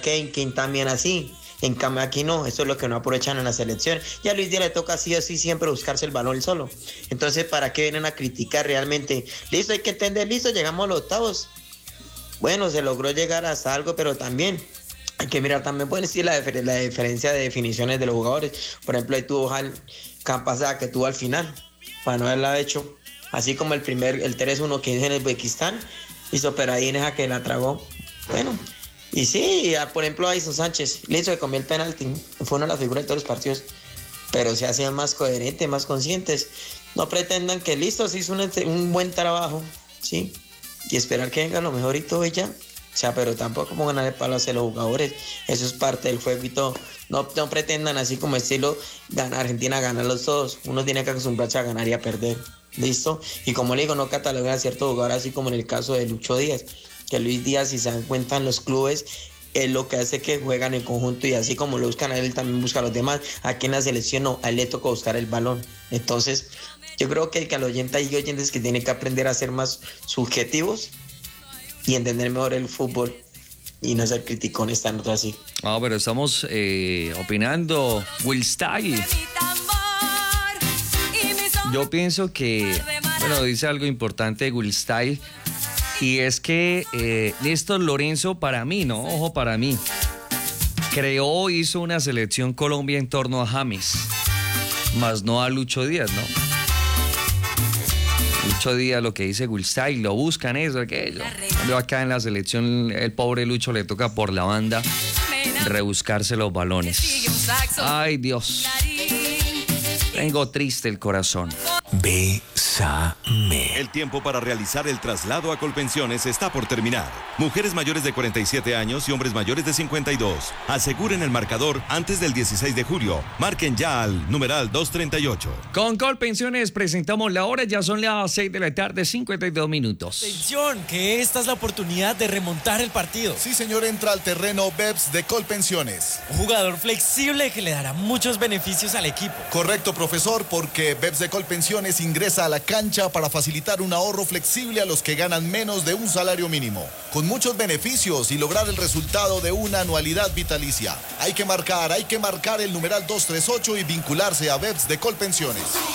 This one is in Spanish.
Kane también así. En cambio aquí no, eso es lo que no aprovechan en la selección. Y a Luis Díaz le toca así o así siempre buscarse el balón él solo. Entonces, ¿para qué vienen a criticar realmente? Listo, hay que entender, listo, llegamos a los octavos. Bueno, se logró llegar hasta algo, pero también hay que mirar también, pueden decir la diferencia de definiciones de los jugadores. Por ejemplo, ahí tuvo Campazá que tuvo al final, para no haberla hecho. Así como el 3-1 que hizo en el Uzbekistán, hizo, pero ahí en esa que la tragó. Bueno, y sí, por ejemplo, a Edson Sánchez, le hizo que comió el penalti, fue una de las figuras de todos los partidos, pero se hacían más coherentes, más conscientes. No pretendan que listo, se hizo un buen trabajo, ¿sí? Y esperar que venga lo mejor y todo y ya. O sea, pero tampoco como ganar el palo hacia los jugadores. Eso es parte del juego y todo. No pretendan así como estilo Argentina ganarlos todos. Uno tiene que acostumbrarse a ganar y a perder. ¿Listo? Y como le digo, no catalogar a cierto jugador así como en el caso de Lucho Díaz. Que Luis Díaz, si se dan cuenta en los clubes, es lo que hace que juegan en conjunto y así como lo buscan a él, también busca a los demás. Aquí en la selección no, a él le toca buscar el balón. Entonces, yo creo que al oyente hay oyentes que tienen que aprender a ser más subjetivos y entender mejor el fútbol y no ser criticones tanto así. Ah, pero estamos opinando. Will Style. Yo pienso que, bueno, dice algo importante Will Style, y es que Néstor Lorenzo, para mí, ¿no? Ojo, para mí, hizo una selección Colombia en torno a James, más no a Lucho Díaz, ¿no? Lucho Díaz, lo que dice Will Style, lo buscan eso, aquello. Pero acá en la selección, el pobre Lucho le toca por la banda rebuscarse los balones. Ay, Dios. Tengo triste el corazón. Bésame. El tiempo para realizar el traslado a Colpensiones está por terminar. Mujeres mayores de 47 años y hombres mayores de 52. Aseguren el marcador antes del 16 de julio. Marquen ya al numeral 238. Con Colpensiones presentamos la hora. Ya son las 6 de la tarde, 52 minutos. Atención, que esta es la oportunidad de remontar el partido. Sí, señor, entra al terreno BEPS de Colpensiones. Un jugador flexible que le dará muchos beneficios al equipo. Correcto, profesor, porque BEPS de Colpensiones ingresa a la cancha para facilitar un ahorro flexible a los que ganan menos de un salario mínimo, con muchos beneficios y lograr el resultado de una anualidad vitalicia. Hay que marcar el numeral 238 y vincularse a BEPS de Colpensiones.